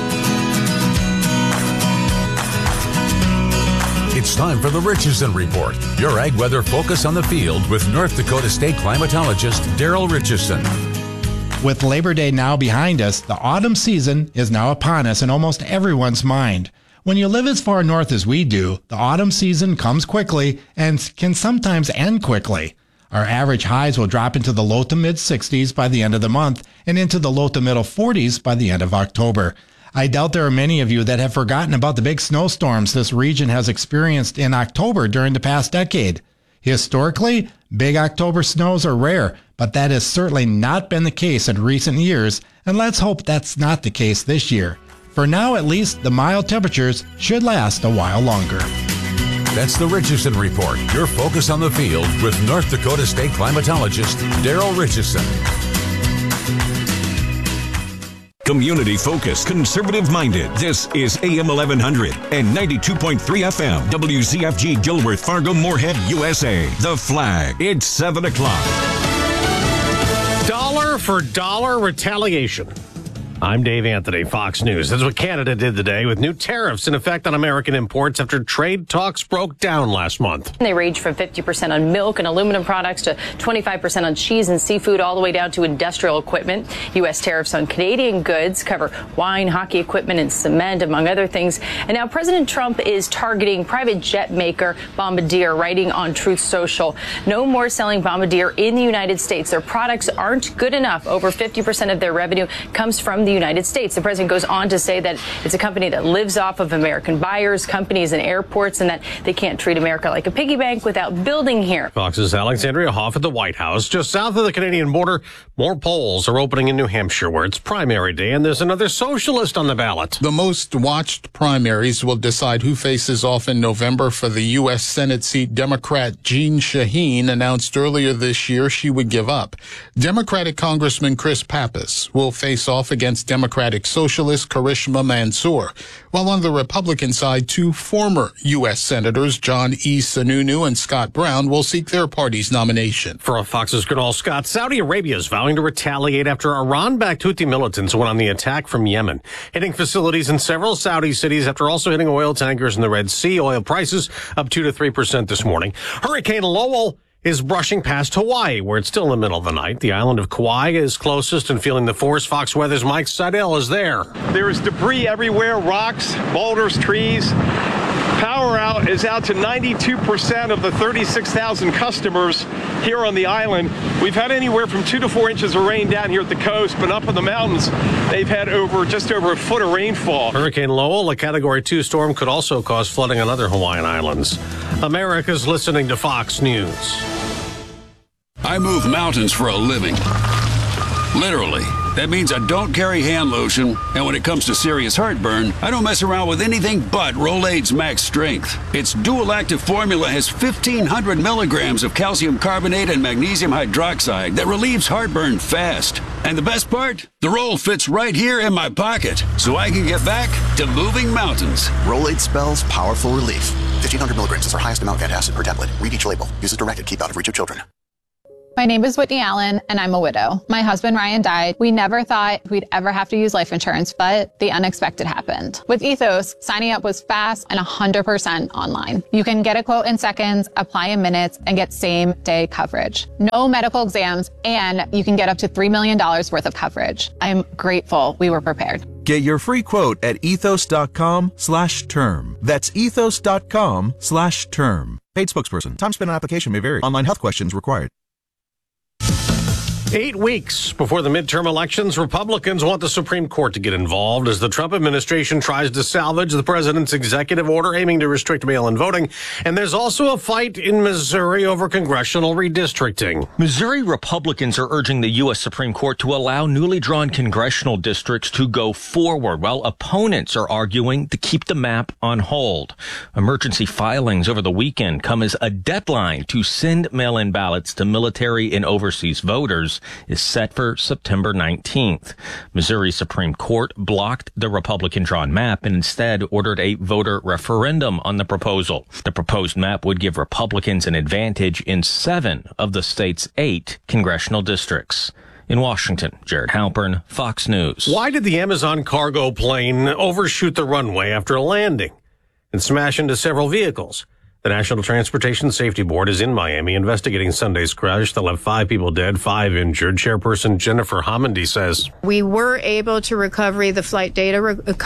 It's time for the Richardson Report, your ag weather focus on the field with North Dakota State climatologist Daryl Richardson. With Labor Day now behind us, the autumn season is now upon us in almost everyone's mind. When you live as far north as we do, the autumn season comes quickly and can sometimes end quickly. Our average highs will drop into the low to mid 60s by the end of the month and into the low to middle 40s by the end of October. I doubt there are many of you that have forgotten about the big snowstorms this region has experienced in October during the past decade. Historically, big October snows are rare, but that has certainly not been the case in recent years, and let's hope that's not the case this year. For now, at least, the mild temperatures should last a while longer. That's the Richardson Report, your focus on the field with North Dakota State climatologist Daryl Richardson. Community focused, conservative minded. This is AM 1100 and 92.3 FM. WZFG Gilworth, Fargo, Moorhead, USA. The Flag. It's 7 o'clock. Dollar for dollar retaliation. I'm Dave Anthony, Fox News. That's what Canada did today with new tariffs in effect on American imports after trade talks broke down last month. They range from 50% on milk and aluminum products to 25% on cheese and seafood, all the way down to industrial equipment. U.S. tariffs on Canadian goods cover wine, hockey equipment, and cement, among other things. And now President Trump is targeting private jet maker Bombardier, writing on Truth Social. No more selling Bombardier in the United States. Their products aren't good enough. Over 50% of their revenue comes from the United States. The president goes on to say that it's a company that lives off of American buyers, companies, and airports, and that they can't treat America like a piggy bank without building here. Fox's Alexandria Hoff at the White House. Just south of the Canadian border, more polls are opening in New Hampshire, where it's primary day, and there's another socialist on the ballot. The most watched primaries will decide who faces off in November for the U.S. Senate seat. Democrat Jeanne Shaheen announced earlier this year she would give up. Democratic Congressman Chris Pappas will face off against Democratic Socialist Karishma Mansour, while on the Republican side, two former U.S. Senators, John E. Sununu and Scott Brown, will seek their party's nomination. For Fox's Goodall Scott, Saudi Arabia is vowing to retaliate after Iran-backed Houthi militants went on the attack from Yemen, hitting facilities in several Saudi cities after also hitting oil tankers in the Red Sea. Oil prices up 2 to 3% this morning. Hurricane Lowell is brushing past Hawaii, where it's still in the middle of the night. The island of Kauai is closest and feeling the force. Fox Weather's Mike Seidel is there. There is debris everywhere, rocks, boulders, trees. Power is out to 92% of the 36,000 customers here on the island. We've had anywhere from 2 to 4 inches of rain down here at the coast, but up in the mountains, they've had just over a foot of rainfall. Hurricane Lowell, a Category 2 storm, could also cause flooding on other Hawaiian islands. America's listening to Fox News. I move mountains for a living. Literally. That means I don't carry hand lotion, and when it comes to serious heartburn, I don't mess around with anything but Rolaids Max Strength. Its dual-active formula has 1,500 milligrams of calcium carbonate and magnesium hydroxide that relieves heartburn fast. And the best part? The roll fits right here in my pocket, so I can get back to moving mountains. Rolaids spells powerful relief. 1,500 milligrams is our highest amount of antacid per tablet. Read each label. Use as directed. Keep out of reach of children. My name is Whitney Allen, and I'm a widow. My husband, Ryan, died. We never thought we'd ever have to use life insurance, but the unexpected happened. With Ethos, signing up was fast and 100% online. You can get a quote in seconds, apply in minutes, and get same-day coverage. No medical exams, and you can get up to $3 million worth of coverage. I'm grateful we were prepared. Get your free quote at ethos.com/term. That's ethos.com/term. Paid spokesperson. Time spent on application may vary. Online health questions required. 8 weeks before the midterm elections, Republicans want the Supreme Court to get involved as the Trump administration tries to salvage the president's executive order aiming to restrict mail-in voting. And there's also a fight in Missouri over congressional redistricting. Missouri Republicans are urging the U.S. Supreme Court to allow newly drawn congressional districts to go forward, while opponents are arguing to keep the map on hold. Emergency filings over the weekend come as a deadline to send mail-in ballots to military and overseas voters is set for September 19th. Missouri Supreme Court blocked the Republican-drawn map and instead ordered a voter referendum on the proposal. The proposed map would give Republicans an advantage in 7 of the state's 8 congressional districts. In Washington, Jared Halpern, Fox News. Why did the Amazon cargo plane overshoot the runway after a landing and smash into several vehicles? The National Transportation Safety Board is in Miami investigating Sunday's crash that left 5 people dead, 5 injured. Chairperson Jennifer Homendy says, "We were able to recover the flight data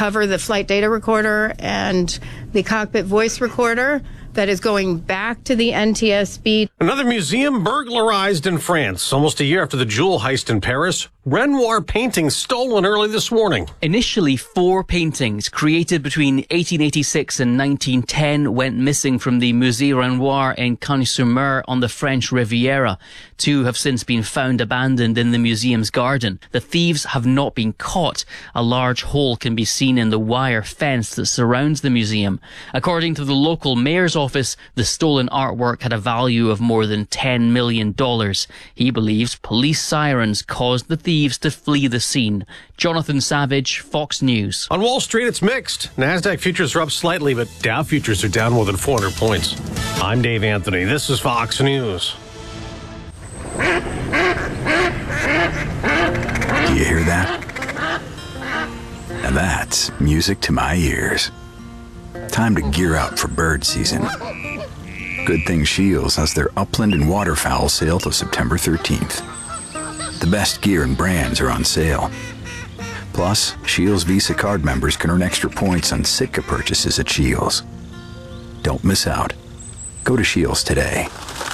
recorder and the cockpit voice recorder that is going back to the NTSB." Another museum burglarized in France almost a year after the jewel heist in Paris. Renoir paintings stolen early this morning. Initially, 4 paintings created between 1886 and 1910 went missing from the Musée Renoir in Cagnes-sur-Mer on the French Riviera. 2 have since been found abandoned in the museum's garden. The thieves have not been caught. A large hole can be seen in the wire fence that surrounds the museum. According to the local mayor's office, the stolen artwork had a value of more than $10 million. He believes police sirens caused the thieves to flee the scene. Jonathan Savage, Fox News. On Wall Street, it's mixed. NASDAQ futures are up slightly, but Dow futures are down more than 400 points. I'm Dave Anthony. This is Fox News. Do you hear that? Now that's music to my ears. Time to gear out for bird season. Good thing Shields has their upland and waterfowl sale till September 13th. The best gear and brands are on sale. Plus, Shields Visa card members can earn extra points on Sitka purchases at Shields. Don't miss out. Go to Shields today.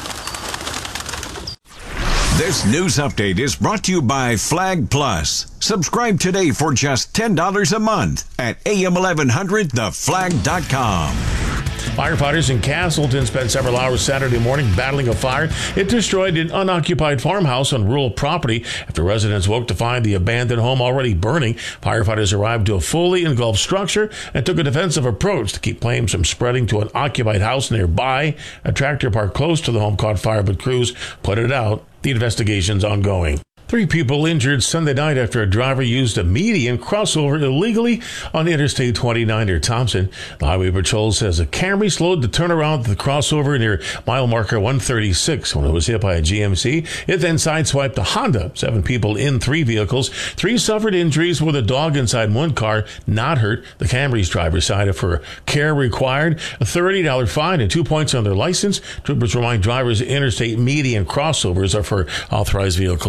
This news update is brought to you by Flag Plus. Subscribe today for just $10 a month at am1100theflag.com. Firefighters in Castleton spent several hours Saturday morning battling a fire. It destroyed an unoccupied farmhouse on rural property after residents woke to find the abandoned home already burning. Firefighters arrived to a fully engulfed structure and took a defensive approach to keep flames from spreading to an occupied house nearby. A tractor parked close to the home caught fire, but crews put it out. The investigation's ongoing. 3 people injured Sunday night after a driver used a median crossover illegally on Interstate 29 near Thompson. The Highway Patrol says a Camry slowed to turn around the crossover near mile marker 136 when it was hit by a GMC. It then sideswiped a Honda. 7 people in 3 vehicles. 3 suffered injuries with a dog inside 1 car not hurt. The Camry's driver cited for care required, a $30 fine and 2 points on their license. Troopers remind drivers interstate median crossovers are for authorized vehicles only.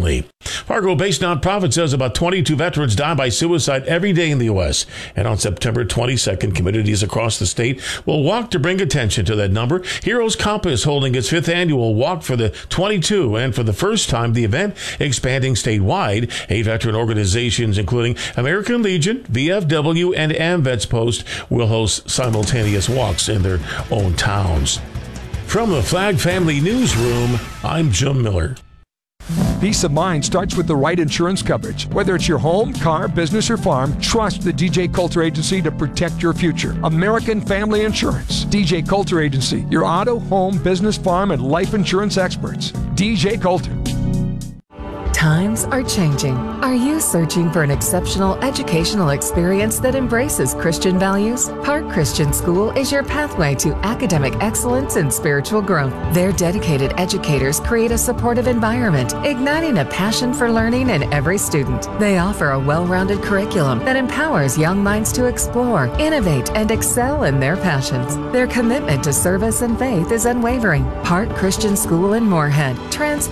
family. Fargo-based nonprofit says about 22 veterans die by suicide every day in the U.S. And on September 22nd, communities across the state will walk to bring attention to that number. Heroes Compass holding its 5th annual Walk for the 22, and for the first time, the event expanding statewide. 8 veteran organizations, including American Legion, VFW, and AMVETS Post, will host simultaneous walks in their own towns. From the Flag Family Newsroom, I'm Jim Miller. Peace of mind starts with the right insurance coverage. Whether it's your home, car, business, or farm, trust the DJ Coulter Agency to protect your future. American Family Insurance. DJ Coulter Agency, your auto, home, business, farm, and life insurance experts. DJ Coulter. Times are changing. Are you searching for an exceptional educational experience that embraces Christian values? Park Christian School is your pathway to academic excellence and spiritual growth. Their dedicated educators create a supportive environment, igniting a passion for learning in every student. They offer a well-rounded curriculum that empowers young minds to explore, innovate, and excel in their passions. Their commitment to service and faith is unwavering. Park Christian School in Moorhead.